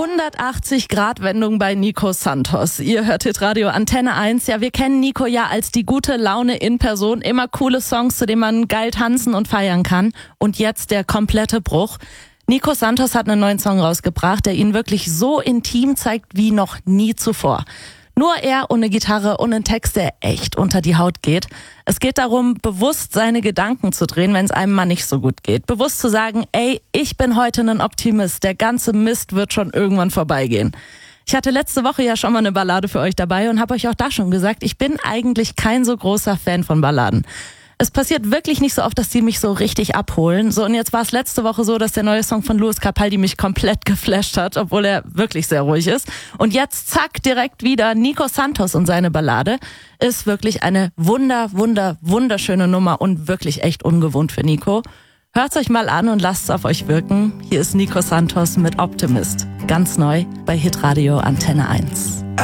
180-Grad-Wendung bei Nico Santos. Ihr hört Hitradio Antenne 1. Ja, wir kennen Nico ja als die gute Laune in Person. Immer coole Songs, zu denen man geil tanzen und feiern kann. Und jetzt der komplette Bruch. Nico Santos hat einen neuen Song rausgebracht, der ihn wirklich so intim zeigt wie noch nie zuvor. Nur er ohne Gitarre und ein Text, der echt unter die Haut geht. Es geht darum, bewusst seine Gedanken zu drehen, wenn es einem mal nicht so gut geht. Bewusst zu sagen, ey, ich bin heute ein Optimist, der ganze Mist wird schon irgendwann vorbeigehen. Ich hatte letzte Woche ja schon mal eine Ballade für euch dabei und habe euch auch da schon gesagt, ich bin eigentlich kein so großer Fan von Balladen. Es passiert wirklich nicht so oft, dass die mich so richtig abholen. So, und jetzt war es letzte Woche so, dass der neue Song von Lewis Capaldi mich komplett geflasht hat, obwohl er wirklich sehr ruhig ist. Und jetzt zack, direkt wieder Nico Santos und seine Ballade. Ist wirklich eine wunderschöne Nummer und wirklich echt ungewohnt für Nico. Hört's euch mal an und lasst's auf euch wirken. Hier ist Nico Santos mit Optimist. Ganz neu bei Hitradio Antenne 1.